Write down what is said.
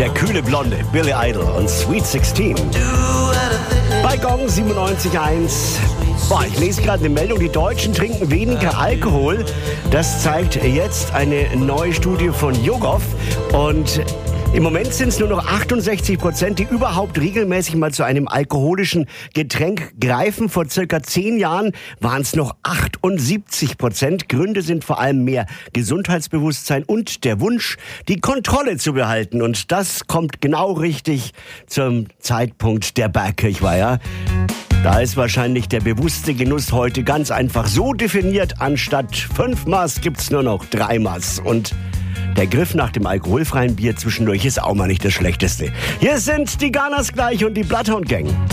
Der kühle Blonde, Billy Idol und Sweet 16. Bei Gong 97.1. Boah, ich lese gerade eine Meldung, die Deutschen trinken weniger Alkohol. Das zeigt jetzt eine neue Studie von YouGov. Und im Moment sind es nur noch 68%, die überhaupt regelmäßig mal zu einem alkoholischen Getränk greifen. Vor circa 10 Jahren waren es noch 78%. Gründe sind vor allem mehr Gesundheitsbewusstsein und der Wunsch, die Kontrolle zu behalten. Und das kommt genau richtig zum Zeitpunkt der Bergkirchweiher. Da ist wahrscheinlich der bewusste Genuss heute ganz einfach so definiert. Anstatt 5 Maß gibt's nur noch 3 Maß. Und der Griff nach dem alkoholfreien Bier zwischendurch ist auch mal nicht das Schlechteste. Hier sind die Ganas gleich und die Bloodhound Gang.